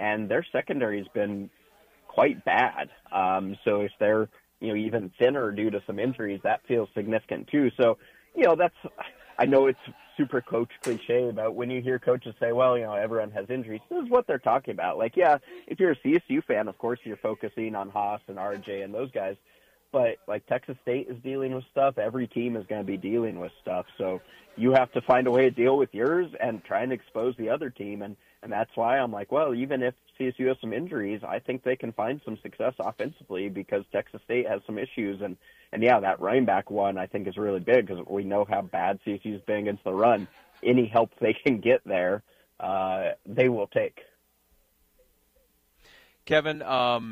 and their secondary has been quite bad. So if they're, even thinner due to some injuries, that feels significant too. So, I know it's super coach cliche about when you hear coaches say, well, everyone has injuries. This is what they're talking about. Like, yeah, if you're a CSU fan, of course you're focusing on Haas and RJ and those guys. But, like, Texas State is dealing with stuff. Every team is going to be dealing with stuff. So you have to find a way to deal with yours and try and expose the other team. And that's why I'm like, well, even if CSU has some injuries, I think they can find some success offensively because Texas State has some issues. And yeah, that running back one I think is really big because we know how bad CSU's been against the run. Any help they can get there, they will take. Kevin,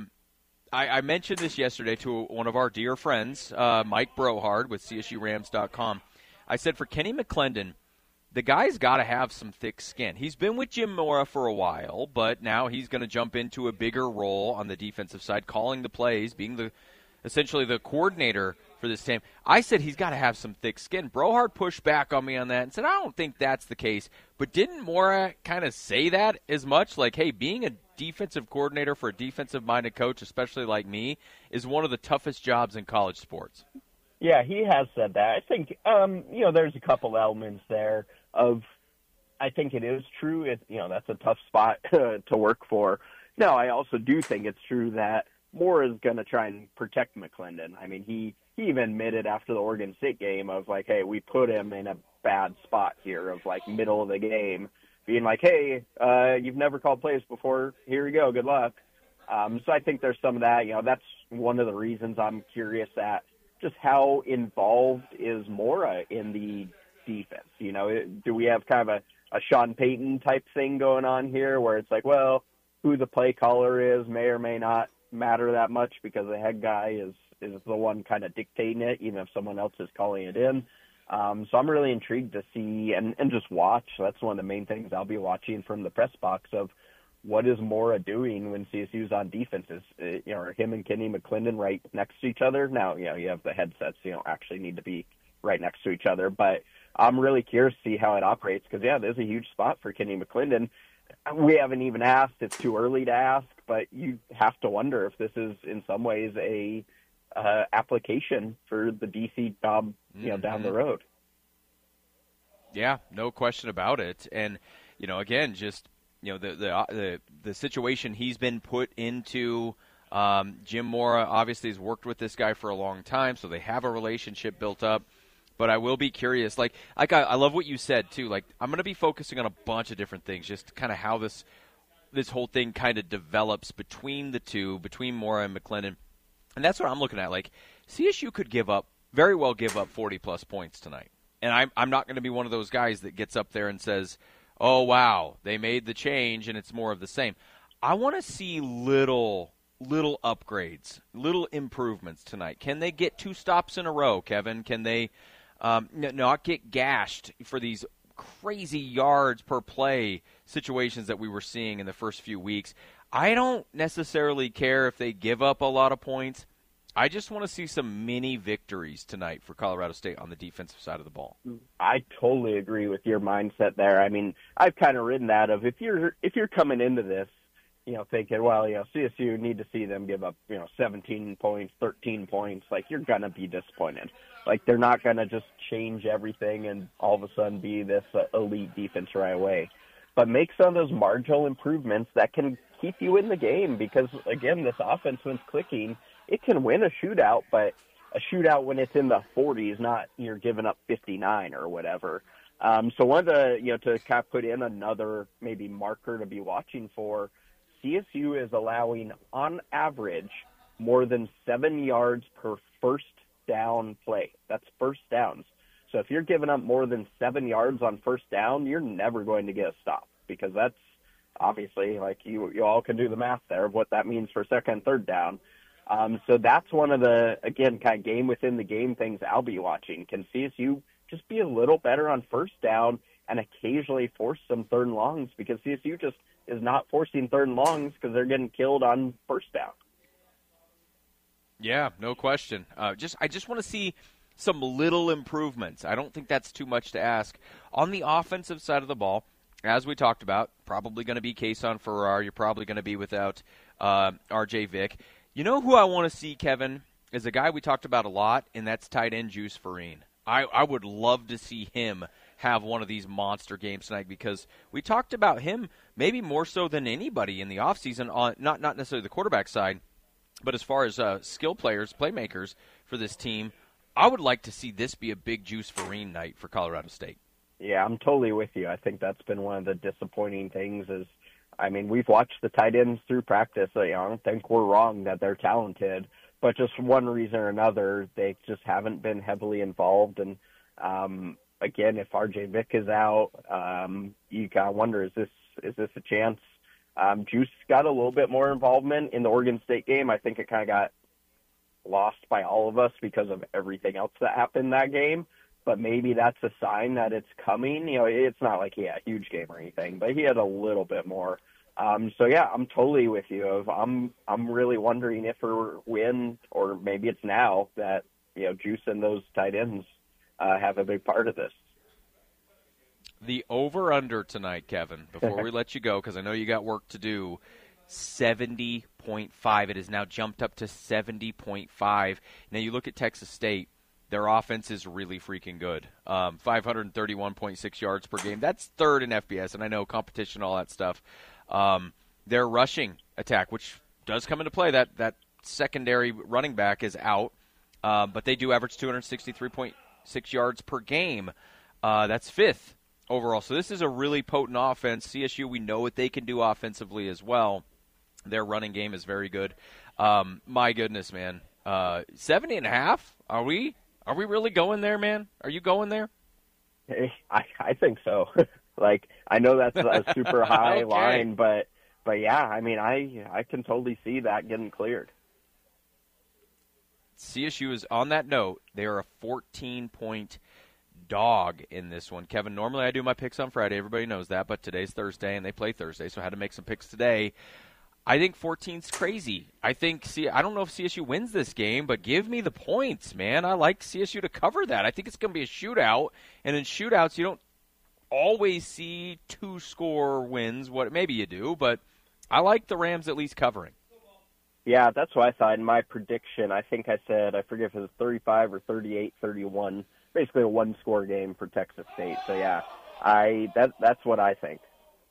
I mentioned this yesterday to one of our dear friends, Mike Brohard with CSURams.com. I said for Kenny McClendon, the guy's got to have some thick skin. He's been with Jim Mora for a while, but now he's going to jump into a bigger role on the defensive side, calling the plays, being essentially the coordinator for this team. I said he's got to have some thick skin. Brohard pushed back on me on that and said, I don't think that's the case. But didn't Mora kind of say that as much? Like, hey, being a defensive coordinator for a defensive-minded coach, especially like me, is one of the toughest jobs in college sports. Yeah, he has said that. I think, there's a couple elements there of, I think it is true. That's a tough spot to work for. Now, I also do think it's true that Moore is going to try and protect McClendon. I mean, he even admitted after the Oregon State game of like, hey, we put him in a bad spot here of like middle of the game, being like, hey, you've never called plays before. Here you go. Good luck. So I think there's some of that. That's one of the reasons I'm curious at just how involved is Mora in the defense. Do we have kind of a Sean Payton type thing going on here where it's like, well, who the play caller is may or may not matter that much because the head guy is the one kind of dictating it, even if someone else is calling it in. So I'm really intrigued to see and just watch. That's one of the main things I'll be watching from the press box of what is Mora doing when CSU's on defenses. Are him and Kenny McClendon right next to each other? Now, you have the headsets, you don't actually need to be right next to each other. But I'm really curious to see how it operates because, yeah, there's a huge spot for Kenny McClendon. We haven't even asked. It's too early to ask, but you have to wonder if this is in some ways a application for the DC job, down the road. Yeah, no question about it. And, again, just, the situation he's been put into, Jim Mora obviously has worked with this guy for a long time, so they have a relationship built up. But I will be curious. I love what you said, too. Like, I'm going to be focusing on a bunch of different things, just kind of how this whole thing kind of develops between the two, between Mora and McClendon. And that's what I'm looking at. Like, CSU could very well give up 40-plus points tonight. And I'm not going to be one of those guys that gets up there and says, oh, wow, they made the change and it's more of the same. I want to see little upgrades, little improvements tonight. Can they get 2 stops in a row, Kevin? Can they not get gashed for these crazy yards per play situations that we were seeing in the first few weeks? I don't necessarily care if they give up a lot of points. I just want to see some mini victories tonight for Colorado State on the defensive side of the ball. I totally agree with your mindset there. I mean, I've kind of ridden that of if you're coming into this, thinking, well, CSU need to see them give up, 17 points, 13 points. Like, you're going to be disappointed. Like, they're not going to just change everything and all of a sudden be this elite defense right away. But make some of those marginal improvements that can keep you in the game because, again, this offense, when it's clicking, it can win a shootout, but a shootout when it's in the 40s, not you're giving up 59 or whatever. So wanted to kind of put in another maybe marker to be watching for. CSU is allowing, on average, more than 7 yards per first down play. That's first downs. So if you're giving up more than 7 yards on first down, you're never going to get a stop because that's obviously, like, you all can do the math there of what that means for second and third down. So that's one of the, again, kind of game within the game things I'll be watching. Can CSU just be a little better on first down and occasionally force some third and longs because CSU just is not forcing third and longs because they're getting killed on first down. Yeah, no question. I just want to see some little improvements. I don't think that's too much to ask. On the offensive side of the ball, as we talked about, probably going to be Kayson Farrar. You're probably going to be without R.J. Vick. You know who I want to see, Kevin, is a guy we talked about a lot, and that's tight end Juice Farine. I would love to see him have one of these monster games tonight because we talked about him maybe more so than anybody in the offseason on not necessarily the quarterback side, but as far as skill players, playmakers for this team. I would like to see this be a big Juice Farine night for Colorado State. Yeah, I'm totally with you. I think that's been one of the disappointing things is, I mean, we've watched the tight ends through practice. I don't think we're wrong that they're talented, but just for one reason or another, they just haven't been heavily involved. And again, if R.J. Vick is out, you kind of wonder, is this a chance? Juice got a little bit more involvement in the Oregon State game. I think it kind of got lost by all of us because of everything else that happened that game. But maybe that's a sign that it's coming. You know, it's not like he had a huge game or anything, but he had a little bit more. So yeah, I'm totally with you. I'm really wondering if or when, or maybe it's now that, you know, Juice and those tight ends have a big part of this. The over/under tonight, Kevin, before we let you go, because I know you got work to do, 70.5. It has now jumped up to 70.5. Now you look at Texas State. Their offense is really freaking good. 531.6 yards per game. That's third in FBS, and I know competition, all that stuff. Their rushing attack, which does come into play, that secondary running back is out, but they do average 263.6 yards per game. That's fifth overall. So this is a really potent offense. CSU, we know what they can do offensively as well. Their running game is very good. My goodness, man. 70.5? Are we really going there, man? Are you going there? Hey, I think so. Like, I know that's a super high okay. line, but yeah, I mean, I can totally see that getting cleared. CSU is, on that note, they are a 14-point dog in this one. Kevin, normally I do my picks on Friday. Everybody knows that, but today's Thursday, and they play Thursday, so I had to make some picks today. I think 14's crazy. I don't know if CSU wins this game, but give me the points, man. I like CSU to cover that. I think it's going to be a shootout, and in shootouts you don't always see two-score wins. Maybe you do, but I like the Rams at least covering. Yeah, that's what I thought. In my prediction, I think I said, I forget if it was 35 or 38-31, basically a one-score game for Texas State. So yeah, that's what I think.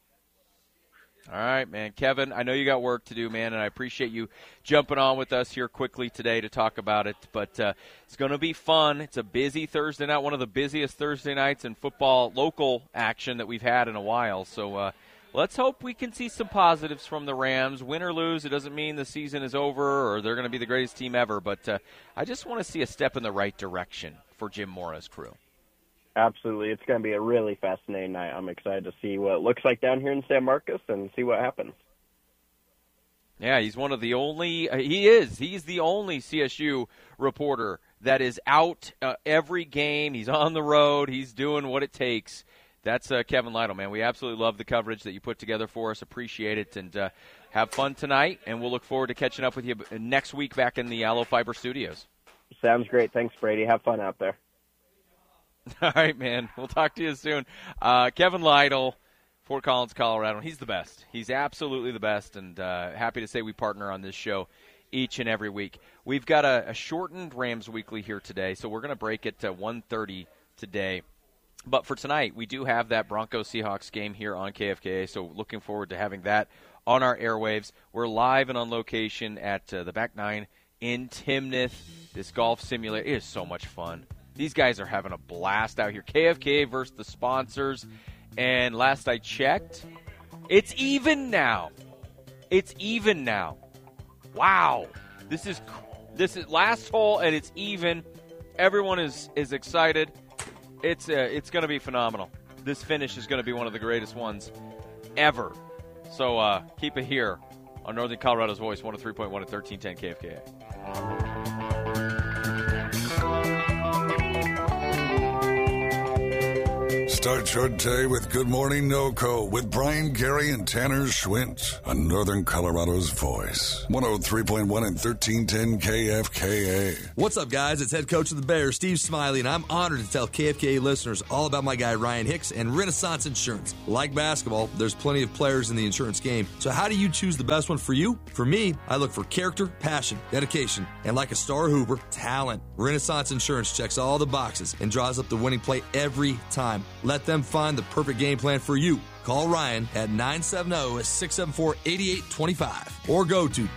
All right, man. Kevin, I know you got work to do, man, and I appreciate you jumping on with us here quickly today to talk about it. But it's going to be fun. It's a busy Thursday night, one of the busiest Thursday nights in football local action that we've had in a while. So let's hope we can see some positives from the Rams. Win or lose, it doesn't mean the season is over or they're going to be the greatest team ever. But I just want to see a step in the right direction for Jim Mora's crew. Absolutely. It's going to be a really fascinating night. I'm excited to see what it looks like down here in San Marcos and see what happens. Yeah, he's one of the only he's the only CSU reporter that is out every game. He's on the road. He's doing what it takes. That's Kevin Lytle, man. We absolutely love the coverage that you put together for us. Appreciate it. And have fun tonight, and we'll look forward to catching up with you next week back in the Aloe Fiber Studios. Sounds great. Thanks, Brady. Have fun out there. All right, man. We'll talk to you soon. Kevin Lytle, Fort Collins, Colorado. He's the best. He's absolutely the best, and happy to say we partner on this show each and every week. We've got a shortened Rams Weekly here today, so we're going to break it to 1:30 today. But for tonight, we do have that Broncos-Seahawks game here on KFKA, so looking forward to having that on our airwaves. We're live and on location at the Back Nine in Timnath. This golf simulator is so much fun. These guys are having a blast out here. KFKA versus the sponsors. And last I checked, it's even now. It's even now. Wow. This is last hole, and it's even. Everyone is excited. It's going to be phenomenal. This finish is going to be one of the greatest ones ever. So keep it here on Northern Colorado's Voice, 103.1 at 1310 KFKA. Start your day with Good Morning NoCo with Brian Gary and Tanner Schwint on Northern Colorado's Voice. 103.1 and 1310 KFKA. What's up, guys? It's head coach of the Bears, Steve Smiley, and I'm honored to tell KFKA listeners all about my guy Ryan Hicks and Renaissance Insurance. Like basketball, there's plenty of players in the insurance game, so how do you choose the best one for you? For me, I look for character, passion, dedication, and like a star Hoover, talent. Renaissance Insurance checks all the boxes and draws up the winning play every time. Let them find the perfect game plan for you. Call Ryan at 970-674-8825 or go to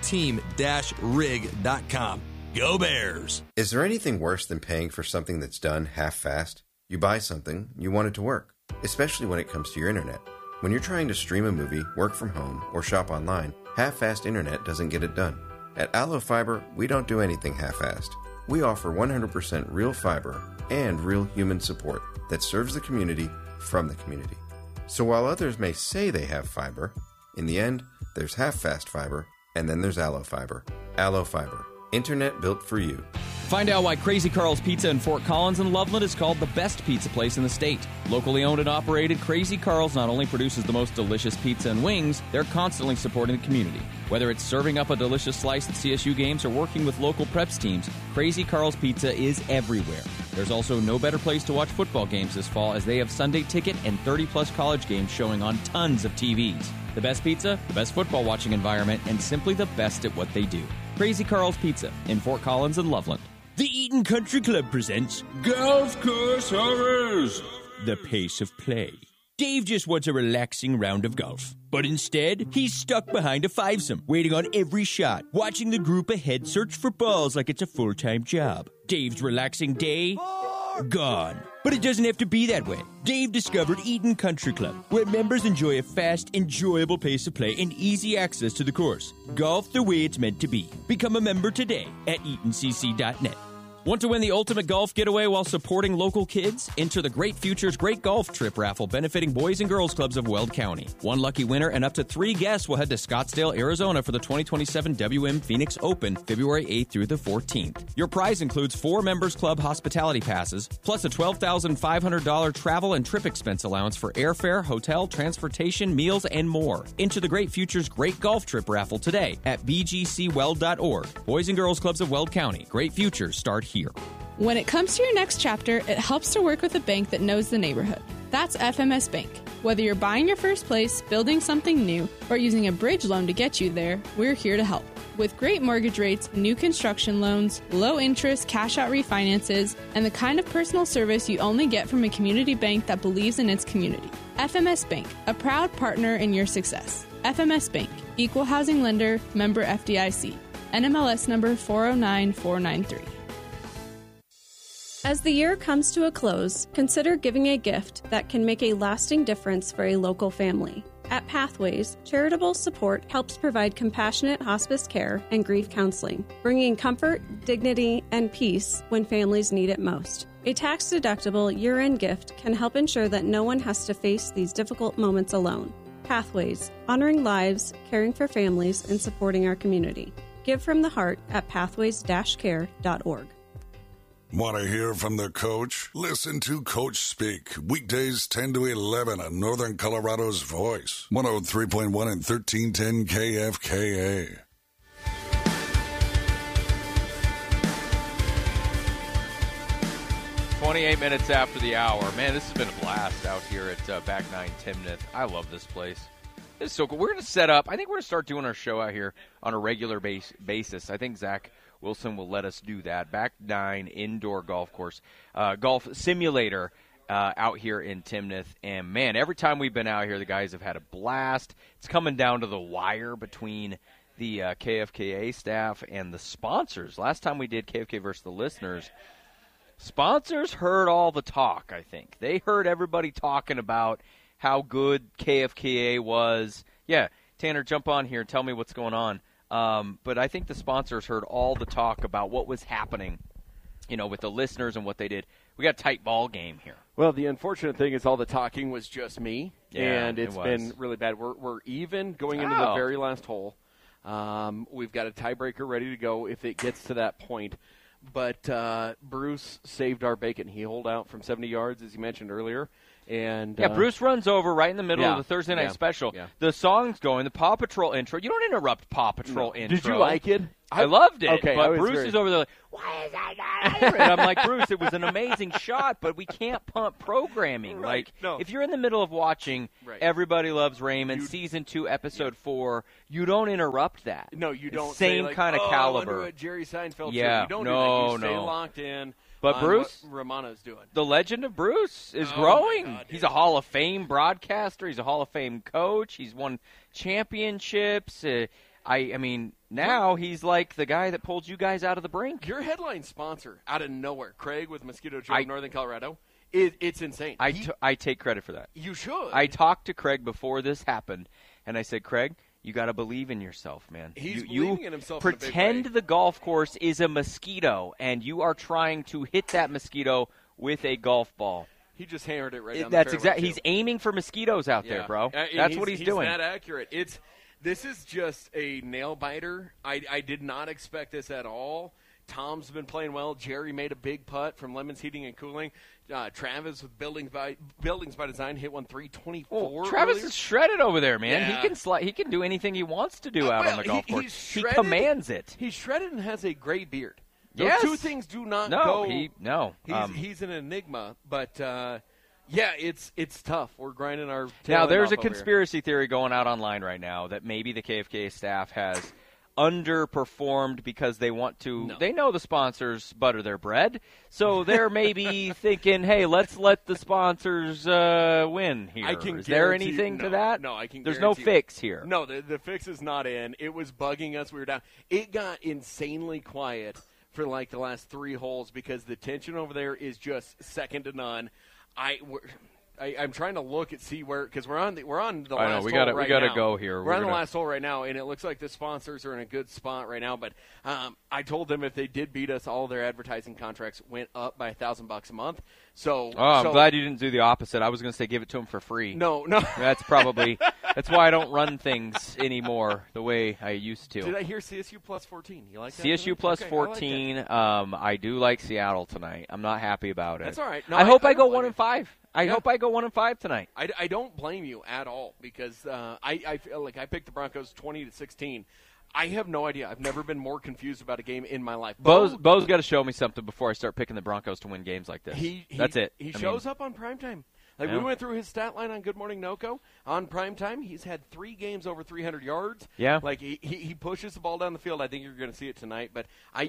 team-rig.com. Go Bears! Is there anything worse than paying for something that's done half-fast? You buy something, you want it to work, especially when it comes to your internet. When you're trying to stream a movie, work from home, or shop online, half-fast internet doesn't get it done. At Allo Fiber, we don't do anything half-assed. We offer 100% real fiber and real human support that serves the community from the community. So while others may say they have fiber, in the end, there's half-fast fiber, and then there's Allo Fiber. Allo Fiber. Internet built for you. Find out why Crazy Carl's Pizza in Fort Collins and Loveland is called the best pizza place in the state. Locally owned and operated, Crazy Carl's not only produces the most delicious pizza and wings, they're constantly supporting the community. Whether it's serving up a delicious slice at CSU games or working with local preps teams, Crazy Carl's Pizza is everywhere. There's also no better place to watch football games this fall, as they have Sunday Ticket and 30-plus college games showing on tons of TVs. The best pizza, the best football watching environment, and simply the best at what they do. Crazy Carl's Pizza in Fort Collins and Loveland. The Eaton Country Club presents Golf Course Horrors, the pace of play. Dave just wants a relaxing round of golf. But instead, he's stuck behind a fivesome, waiting on every shot, watching the group ahead search for balls like it's a full-time job. Dave's relaxing day, gone. But it doesn't have to be that way. Dave discovered Eaton Country Club, where members enjoy a fast, enjoyable pace of play and easy access to the course. Golf the way it's meant to be. Become a member today at EatonCC.net. Want to win the ultimate golf getaway while supporting local kids? Enter the Great Futures Great Golf Trip raffle benefiting Boys and Girls Clubs of Weld County. One lucky winner and up to 3 guests will head to Scottsdale, Arizona for the 2027 WM Phoenix Open, February 8th through the 14th. Your prize includes 4 Members Club hospitality passes, plus a $12,500 travel and trip expense allowance for airfare, hotel, transportation, meals, and more. Enter the Great Futures Great Golf Trip raffle today at bgcweld.org. Boys and Girls Clubs of Weld County. Great futures start here. When it comes to your next chapter, it helps to work with a bank that knows the neighborhood. That's FMS Bank. Whether you're buying your first place, building something new, or using a bridge loan to get you there, we're here to help. With great mortgage rates, new construction loans, low interest cash-out refinances, and the kind of personal service you only get from a community bank that believes in its community. FMS Bank, a proud partner in your success. FMS Bank, Equal Housing Lender, member FDIC. NMLS number 409493. As the year comes to a close, consider giving a gift that can make a lasting difference for a local family. At Pathways, charitable support helps provide compassionate hospice care and grief counseling, bringing comfort, dignity, and peace when families need it most. A tax-deductible year-end gift can help ensure that no one has to face these difficult moments alone. Pathways, honoring lives, caring for families, and supporting our community. Give from the heart at pathways-care.org. Want to hear from the coach? Listen to Coach Speak. Weekdays 10 to 11 on Northern Colorado's Voice. 103.1 and 1310 KFKA. "28 minutes after the hour." Man, this has been a blast out here at Back 9 Timnath. I love this place. This is so cool. We're going to set up. I think we're going to start doing our show out here on a regular basis. I think Zach Wilson will let us do that. Back 9 indoor golf course, golf simulator out here in Timnath. And, man, every time we've been out here, the guys have had a blast. It's coming down to the wire between the KFKA staff and the sponsors. Last time we did KFK versus the listeners, sponsors heard all the talk, I think. They heard everybody talking about how good KFKA was. Yeah, Tanner, jump on here and tell me what's going on. But I think the sponsors heard all the talk about what was happening, with the listeners and what they did. We got a tight ball game here. Well, the unfortunate thing is all the talking was just me, Yeah, and it's been really bad. We're even going into the very last hole. We've got a tiebreaker ready to go if it gets to that point. But Bruce saved our bacon. He holed out from 70 yards, as you mentioned earlier, And Bruce runs over right in the middle of the Thursday night special. Yeah. The song's going, the Paw Patrol intro. You don't interrupt Paw Patrol intro. Did you like it? I loved it. Okay, but Bruce is over there like, why is that not? And I'm like, Bruce, it was an amazing shot, but we can't pump programming. Right. Like, if you're in the middle of watching Everybody Loves Raymond, Season 2, Episode 4, you don't interrupt that. No, you don't. Same kind of caliber. I wonder what Jerry Seinfeld Yeah, said. You don't do that. You stay locked in. But Bruce, what Romano's doing. The legend of Bruce is growing. He's a Hall of Fame broadcaster. He's a Hall of Fame coach. He's won championships. I mean, now he's like the guy that pulled you guys out of the brink. Your headline sponsor, out of nowhere, Craig with Mosquito Joe in Northern Colorado, it's insane. I take credit for that. You should. I talked to Craig before this happened, and I said, Craig, you got to believe in yourself, man. He's believing in himself. Pretend in a big way. The golf course is a mosquito, and you are trying to hit that mosquito with a golf ball. He just hammered it right down That's the fairway, exactly. He's aiming for mosquitoes out there, bro. That's what he's doing. He's that accurate. This is just a nail biter. I did not expect this at all. Tom's been playing well. Jerry made a big putt from Lemons Heating and Cooling. Travis with Buildings by Design hit 324. Travis earlier. is shredded over there, man. Yeah. He can do anything he wants to do out on the golf course. He commands it. He's shredded and has a gray beard. Those two things do not go. He's an enigma, but it's tough. We're grinding our tail Now there's a off conspiracy theory going out online right now that maybe the KFK staff has underperformed because they want to. No. They know the sponsors butter their bread, so they're maybe thinking, "Hey, let's let the sponsors win here." Is there anything to that? No, I can. There's no fix here. No, the fix is not in. It was bugging us. We were down. It got insanely quiet for like the last 3 holes because the tension over there is just second to none. I'm trying to look and see where, because we're on the last hole right now. We got to go here. We're on the last hole right now, and it looks like the sponsors are in a good spot right now. But I told them if they did beat us, all their advertising contracts went up by $1,000 a month. I'm glad you didn't do the opposite. I was going to say give it to them for free. No. That's why I don't run things anymore the way I used to. Did I hear CSU plus 14? You like that? CSU plus 14. I do like Seattle tonight. I'm not happy about it. That's all right. No, I hope I go 1-5. I hope I go 1-5 tonight. I don't blame you at all because I feel like I picked the Broncos 20-16. I have no idea. I've never been more confused about a game in my life. Bo's got to show me something before I start picking the Broncos to win games like this. That's it. He shows up on primetime. We went through his stat line on Good Morning NoCo on primetime. He's had 3 games over 300 yards. Yeah. Like, he pushes the ball down the field. I think you're going to see it tonight. But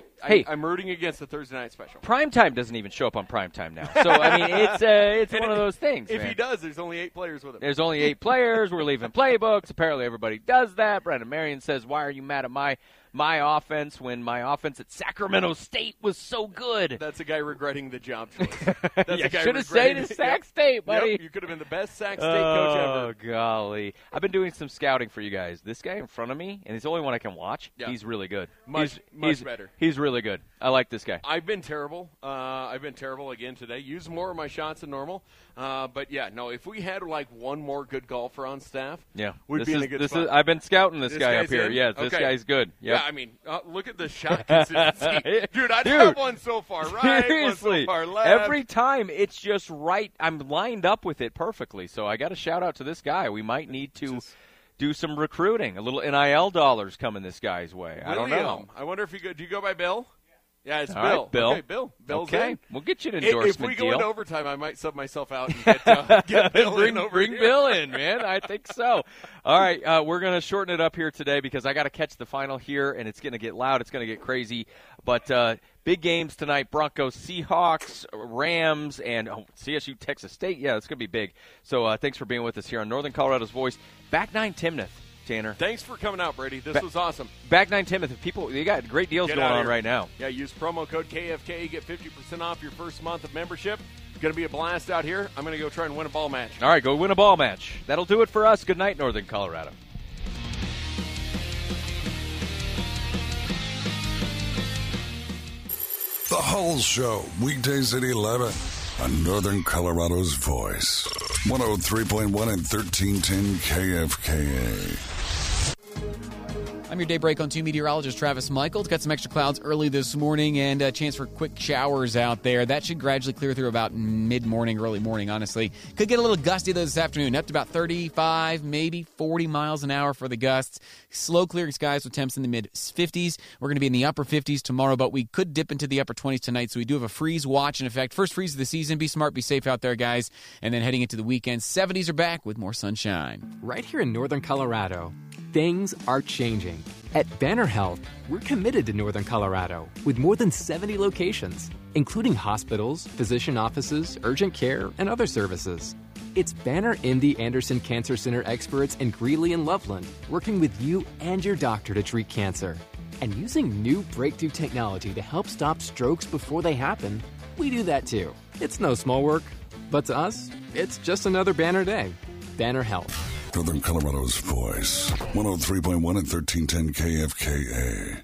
I'm rooting against the Thursday night special. Primetime doesn't even show up on primetime now. So, I mean, it's one of those things, If man. he does, there's only 8 players with him. There's only 8 players. We're leaving playbooks. Apparently everybody does that. Brandon Marion says, why are you mad at my offense when my offense at Sacramento State was so good? That's a guy regretting the job choice. That's a guy should have stayed at Sac State, buddy. Yep, you could have been the best Sac State coach ever. Oh, golly. I've been doing some scouting for you guys. This guy in front of me, and he's the only one I can watch, he's really good. Much better. He's really good. I like this guy. I've been terrible. I've been terrible again today. Used more of my shots than normal. But, if we had, like, one more good golfer on staff, we'd be in a good spot. I've been scouting this guy up here. Yeah, this guy's good. Yep. Yeah, I mean, look at the shot consistency. Dude, I'd have one so far right, seriously, one so far left. Every time it's just right. I'm lined up with it perfectly. So I got to shout out to this guy. We might need to do some recruiting. A little NIL dollars coming this guy's way. I don't know. I wonder if do you go by Bill? Yeah, it's All Bill. Right, Bill. Okay, Bill. Bill's okay. in. We'll get you an endorsement If we go deal. into overtime, I might sub myself out and get Bill in over Bring here. Bill in, man. I think so. All right, we're going to shorten it up here today because I got to catch the final here, and it's going to get loud. It's going to get crazy. But big games tonight, Broncos, Seahawks, Rams, and CSU, Texas State. Yeah, it's going to be big. So thanks for being with us here on Northern Colorado's Voice. Back 9 Timnath. Tanner. Thanks for coming out, Brady. This was awesome. Back 9 Timnath. People, you got great deals going on right now. Yeah, use promo code KFK. Get 50% off your first month of membership. It's going to be a blast out here. I'm going to go try and win a ball match. All right, go win a ball match. That'll do it for us. Good night, Northern Colorado. The Hull Show, weekdays at 11 on Northern Colorado's Voice. 103.1 and 1310 KFKA. I'm your Daybreak on 2 meteorologist Travis Michaels. Got some extra clouds early this morning and a chance for quick showers out there. That should gradually clear through about mid-morning, early morning, honestly. Could get a little gusty this afternoon, up to about 35, maybe 40 miles an hour for the gusts. Slow clearing skies with temps in the mid-50s. We're going to be in the upper 50s tomorrow, but we could dip into the upper 20s tonight, so we do have a freeze watch in effect. First freeze of the season. Be smart, be safe out there, guys. And then heading into the weekend, 70s are back with more sunshine. Right here in northern Colorado, things are changing. At Banner Health, we're committed to northern Colorado with more than 70 locations, including hospitals, physician offices, urgent care, and other services. It's Banner MD Anderson Cancer Center experts in Greeley and Loveland working with you and your doctor to treat cancer. And using new breakthrough technology to help stop strokes before they happen, we do that too. It's no small work, but to us, it's just another Banner day. Banner Health. Northern Colorado's voice. 103.1 and 1310 KFKA.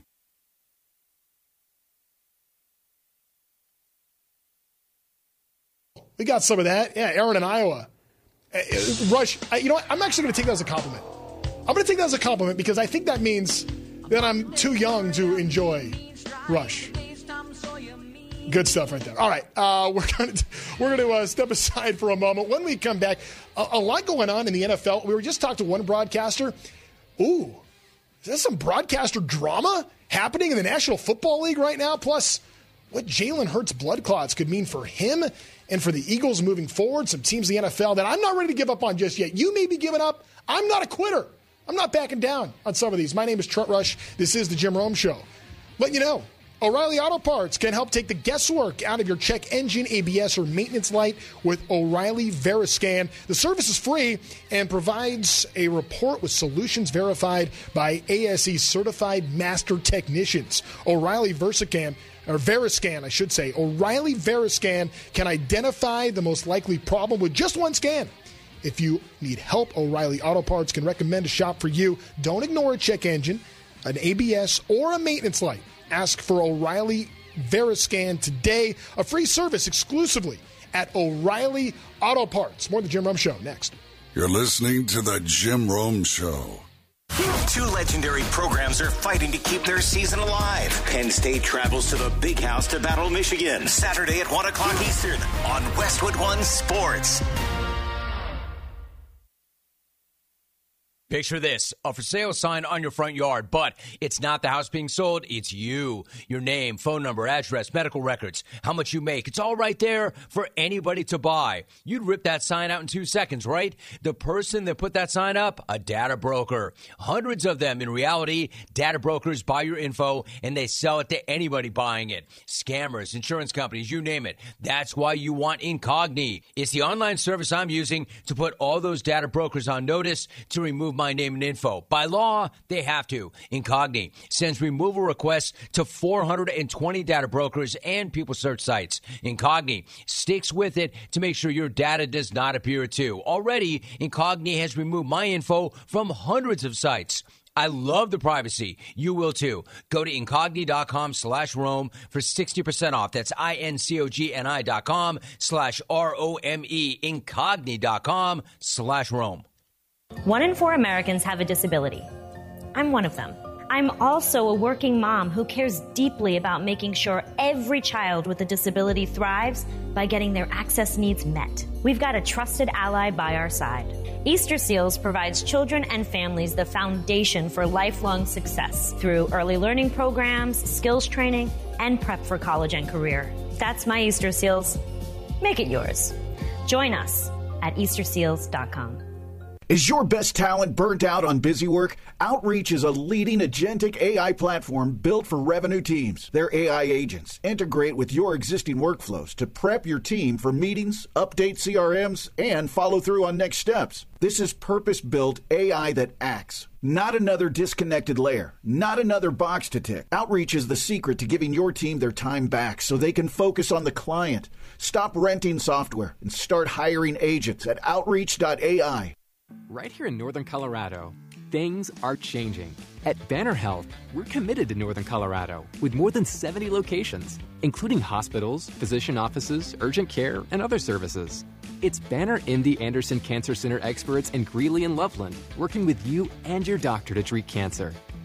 We got some of that. Yeah, Aaron in Iowa. Rush, you know what? I'm actually going to take that as a compliment. I'm going to take that as a compliment because I think that means that I'm too young to enjoy Rush. Good stuff right there. All right, we're going to step aside for a moment. When we come back, a lot going on in the NFL. We were just talking to one broadcaster. Ooh, is there some broadcaster drama happening in the National Football League right now? Plus, what Jalen Hurts' blood clots could mean for him and for the Eagles moving forward. Some teams in the NFL that I'm not ready to give up on just yet. You may be giving up. I'm not a quitter. I'm not backing down on some of these. My name is Trent Rush. This is the Jim Rome Show. Let you know, O'Reilly Auto Parts can help take the guesswork out of your check engine, ABS, or maintenance light with O'Reilly Veriscan. The service is free and provides a report with solutions verified by ASE certified master technicians. O'Reilly Veriscan, O'Reilly Veriscan can identify the most likely problem with just one scan. If you need help, O'Reilly Auto Parts can recommend a shop for you. Don't ignore a check engine, an ABS, or a maintenance light. Ask for O'Reilly Veriscan today. A free service exclusively at O'Reilly Auto Parts. More of the Jim Rome Show next. You're listening to the Jim Rome Show. Two legendary programs are fighting to keep their season alive. Penn State travels to the Big House to battle Michigan Saturday at 1 o'clock Eastern on Westwood One Sports. Picture this, a for sale sign on your front yard, but it's not the house being sold, it's you. Your name, phone number, address, medical records, how much you make. It's all right there for anybody to buy. You'd rip that sign out in 2 seconds, right? The person that put that sign up, a data broker. Hundreds of them in reality. Data brokers buy your info and they sell it to anybody buying it. Scammers, insurance companies, you name it. That's why you want Incogni. It's the online service I'm using to put all those data brokers on notice to remove my name and info. By law, they have to. Incogni sends removal requests to 420 data brokers and people search sites. Incogni sticks with it to make sure your data does not appear too. Already, Incogni has removed my info from hundreds of sites. I love the privacy. You will too. Go to Incogni.com/Rome for 60% off. That's INCOGNI.com/ROME. Incogni.com/Rome. 1 in 4 Americans have a disability. I'm one of them. I'm also a working mom who cares deeply about making sure every child with a disability thrives by getting their access needs met. We've got a trusted ally by our side. Easter Seals provides children and families the foundation for lifelong success through early learning programs, skills training, and prep for college and career. That's my Easter Seals. Make it yours. Join us at easterseals.com. Is your best talent burnt out on busy work? Outreach is a leading agentic AI platform built for revenue teams. Their AI agents integrate with your existing workflows to prep your team for meetings, update CRMs, and follow through on next steps. This is purpose-built AI that acts, not another disconnected layer, not another box to tick. Outreach is the secret to giving your team their time back so they can focus on the client. Stop renting software and start hiring agents at Outreach.ai. Right here in northern Colorado, things are changing. At Banner Health, we're committed to northern Colorado with more than 70 locations, including hospitals, physician offices, urgent care, and other services. It's Banner MD Anderson Cancer Center experts in Greeley and Loveland working with you and your doctor to treat cancer.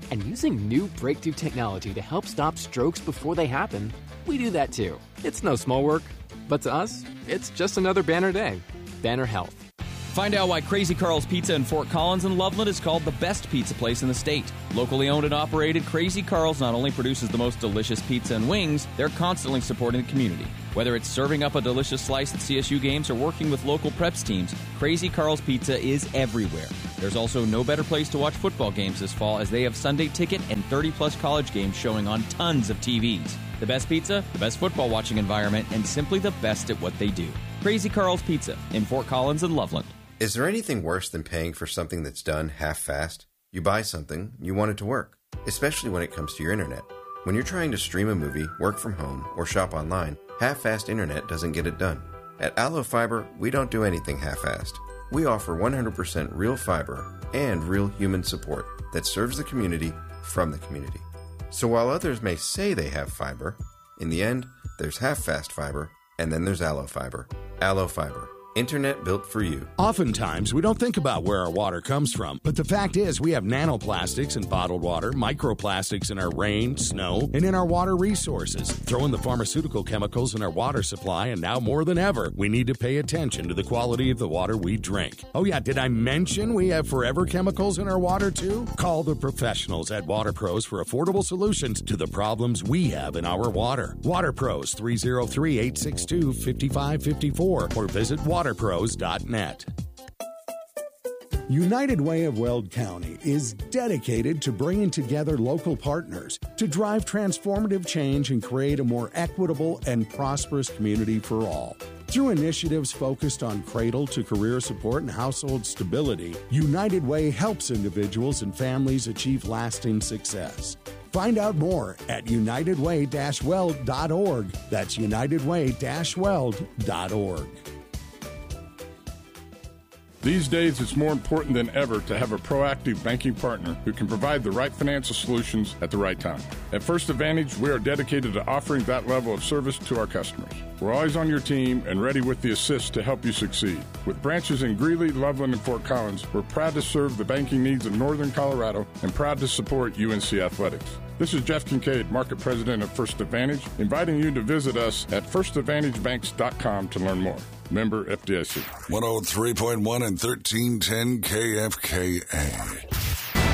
And using new breakthrough technology to help stop strokes before they happen, we do that too. It's no small work, but to us, it's just another banner day. Banner Health. Find out why Crazy Carl's Pizza in Fort Collins and Loveland is called the best pizza place in the state. Locally owned and operated, Crazy Carl's not only produces the most delicious pizza and wings, they're constantly supporting the community. Whether it's serving up a delicious slice at CSU games or working with local preps teams, Crazy Carl's Pizza is everywhere. There's also no better place to watch football games this fall, as they have Sunday Ticket and 30-plus college games showing on tons of TVs. The best pizza, the best football watching environment, and simply the best at what they do. Crazy Carl's Pizza in Fort Collins and Loveland. Is there anything worse than paying for something that's done half-fast? You buy something, you want it to work, especially when it comes to your internet. When you're trying to stream a movie, work from home, or shop online, half-fast internet doesn't get it done. At Allo Fiber, we don't do anything half-assed. We offer 100% real fiber and real human support that serves the community from the community. So while others may say they have fiber, in the end, there's half-fast fiber, and then there's Allo Fiber. Allo Fiber. Internet built for you. Oftentimes, we don't think about where our water comes from, but the fact is we have nanoplastics in bottled water, microplastics in our rain, snow, and in our water resources. Throw in the pharmaceutical chemicals in our water supply, and now more than ever, we need to pay attention to the quality of the water we drink. Oh yeah, did I mention we have forever chemicals in our water too? Call the professionals at Water Pros for affordable solutions to the problems we have in our water. Water Pros, 303-862-5554, or visit waterpros.net. United Way of Weld County is dedicated to bringing together local partners to drive transformative change and create a more equitable and prosperous community for all. Through initiatives focused on cradle-to-career support and household stability, United Way helps individuals and families achieve lasting success. Find out more at unitedway-weld.org. That's unitedway-weld.org. These days, it's more important than ever to have a proactive banking partner who can provide the right financial solutions at the right time. At First Advantage, we are dedicated to offering that level of service to our customers. We're always on your team and ready with the assist to help you succeed. With branches in Greeley, Loveland, and Fort Collins, we're proud to serve the banking needs of Northern Colorado and proud to support UNC Athletics. This is Jeff Kincaid, Market President of First Advantage, inviting you to visit us at firstadvantagebanks.com to learn more. Member FDIC. 103.1 and 1310 KFKA.